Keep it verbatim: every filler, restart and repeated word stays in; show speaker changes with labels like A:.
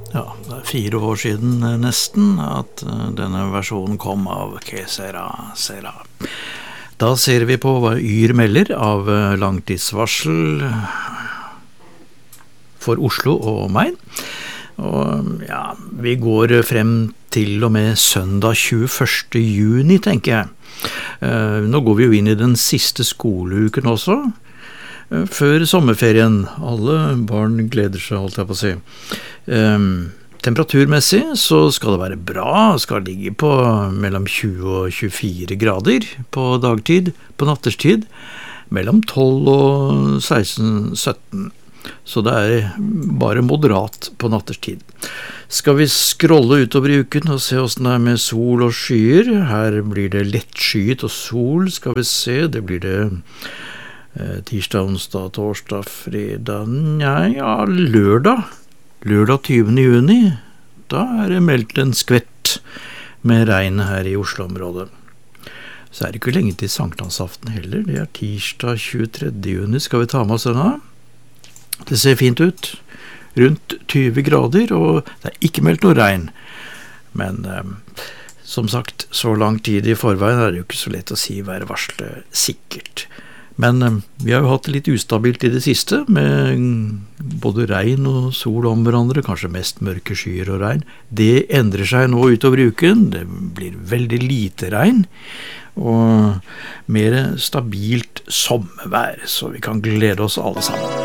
A: Ja, det er fire år siden eh, nesten at eh, denne versjonen kom av Que Sera, Sera. Da ser vi på hva Yr melder av eh, langtidsvarsel for Oslo og Main. Og ja, vi går frem til og med søndag tjueførste juni, tenker jeg. Eh, nå går vi jo inn i den siste skoleuken også, eh, før sommerferien. Alle barn gleder seg, holdt jeg på å si. Um, temperaturmessig så skal det være bra, skal ligge på mellom tjue og tjuefire grader på dagtid, på natterstid, mellom tolv og seksten sytten, så det er bare moderat på natterstid. Skal vi scrolle utover i uken og se hvordan det er med sol og skyer? Her blir det lettskyet og sol, skal vi se, det blir det eh, tirsdag, onsdag, torsdag, fredag, nei, ja, lørdag. Lørdag tyvende juni, da er det meldt en skvett med regn her i Oslo-området. Så er det ikke lenge til sankthansaften heller, det er tirsdag tjuetredje juni, skal vi ta med oss denne? Det ser fint ut, rundt tyve grader, og det er ikke meldt noe regn. Men eh, som sagt, så lang tid i forveien er det jo ikke så lett å si værvarselet sikkert. Men eh, vi har jo hatt det litt ustabilt i det siste, med både regn og sol om hverandre, kanskje mest mørke skyer og regn. Det endrer seg nå utover uken, det blir veldig lite regn, og mer stabilt sommervær, så vi kan glede oss alle sammen.